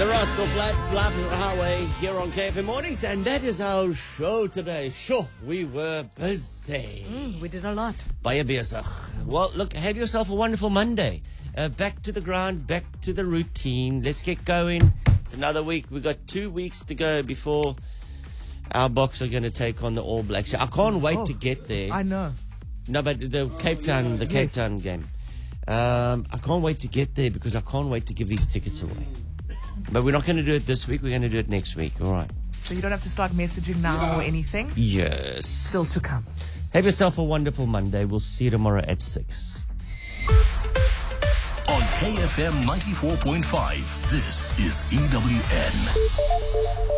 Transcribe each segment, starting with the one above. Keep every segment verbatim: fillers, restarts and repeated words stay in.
The Rascal Flats, Life is the Highway, here on K F M Mornings, and that is our show today. Sure, we were busy. Mm, we did a lot. Baie besig. Well, look, have yourself a wonderful Monday. Uh, back to the grind, back to the routine. Let's get going. It's another week. We've got two weeks to go before our Boks are going to take on the All Blacks. I can't wait oh, to get there. I know. No, but the Cape Town, the Cape Yes. Town game. Um, I can't wait to get there because I can't wait to give these tickets away. But we're not going to do it this week. We're going to do it next week. All right. So you don't have to start messaging now or anything? Yes. Still to come. Have yourself a wonderful Monday. We'll see you tomorrow at six. On K F M ninety-four point five, this is E W N.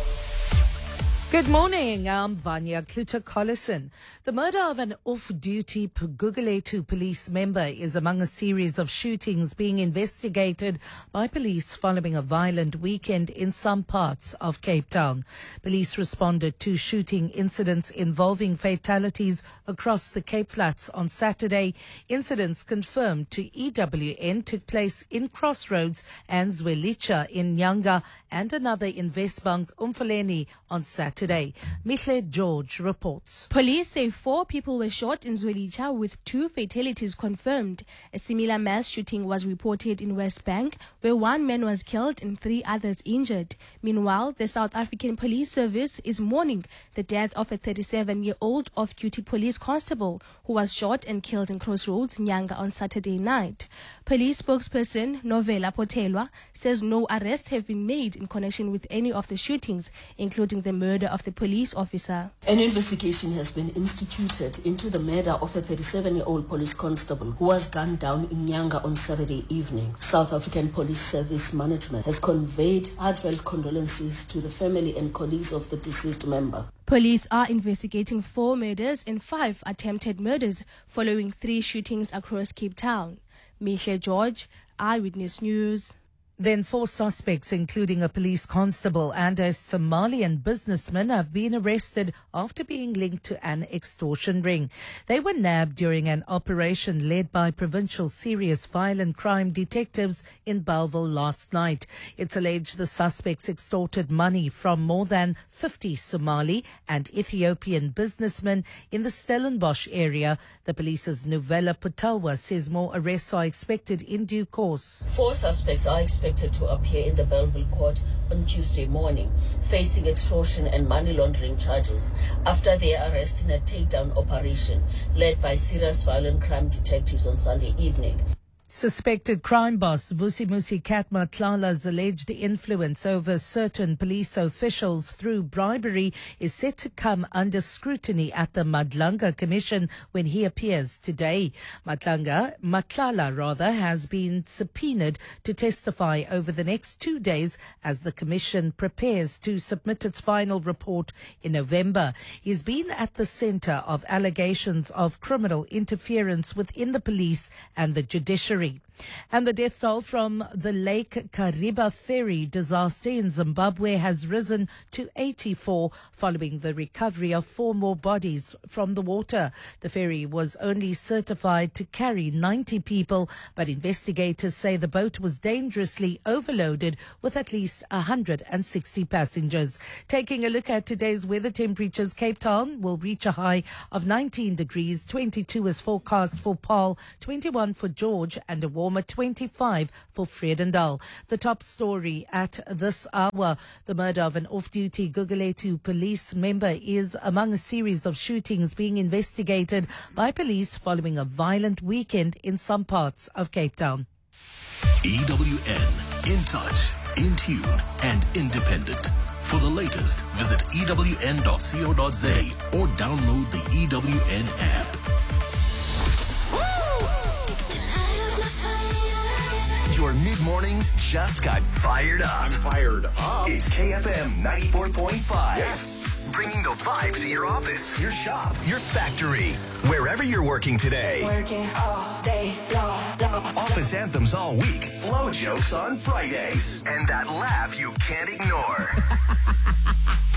Good morning, I'm Vanya Kluter-Collison. The murder of an off-duty Gugulethu police member is among a series of shootings being investigated by police following a violent weekend in some parts of Cape Town. Police responded to shooting incidents involving fatalities across the Cape Flats on Saturday. Incidents confirmed to E W N took place in Crossroads and Zwelicha in Nyanga and another in Westbank, Umfuleni on Saturday. Today, Michle George reports. Police say four people were shot in Zwelicha with two fatalities confirmed. A similar mass shooting was reported in West Bank, where one man was killed and three others injured. Meanwhile, the South African Police Service is mourning the death of a thirty-seven-year-old off-duty police constable who was shot and killed in Crossroads, Nyanga on Saturday night. Police spokesperson Novela Potelwa says no arrests have been made in connection with any of the shootings, including the murder of the police officer. An investigation has been instituted into the murder of a thirty-seven-year-old police constable who was gunned down in Nyanga on Saturday evening. South African Police Service management has conveyed heartfelt condolences to the family and colleagues of the deceased member. Police are investigating four murders and five attempted murders following three shootings across Cape Town. Michle George, Eyewitness News. Then four suspects, including a police constable and a Somalian businessman, have been arrested after being linked to an extortion ring. They were nabbed during an operation led by provincial serious violent crime detectives in Bellville last night. It's alleged the suspects extorted money from more than fifty Somali and Ethiopian businessmen in the Stellenbosch area. The police's Novella Potelwa says more arrests are expected in due course. Four suspects are expected to appear in the Bellville court on Tuesday morning, facing extortion and money laundering charges after their arrest in a takedown operation led by serious violent crime detectives on Sunday evening. Suspected crime boss Vusimusi Kat Matlala's alleged influence over certain police officials through bribery is set to come under scrutiny at the Madlanga Commission when he appears today. Matlanga, Matlala rather, has been subpoenaed to testify over the next two days as the Commission prepares to submit its final report in November. He's been at the centre of allegations of criminal interference within the police and the judiciary. And the death toll from the Lake Kariba ferry disaster in Zimbabwe has risen to eighty-four following the recovery of four more bodies from the water. The ferry was only certified to carry ninety people, but investigators say the boat was dangerously overloaded with at least one hundred sixty passengers. Taking a look at today's weather temperatures, Cape Town will reach a high of nineteen degrees, twenty-two is forecast for Paarl, twenty-one for George, and a warmer twenty-five for Vredendal. The top story at this hour, the murder of an off-duty Gugulethu police member is among a series of shootings being investigated by police following a violent weekend in some parts of Cape Town. E W N, in touch, in tune, and independent. For the latest, visit E W N dot co dot za or download the E W N app. Your mid-mornings just got fired up. I'm fired up. It's K F M ninety-four point five. Yes. Bringing the vibes to your office, your shop, your factory, wherever you're working today. Working all day long, long. Office anthems all week, flow jokes on Fridays, and that laugh you can't ignore.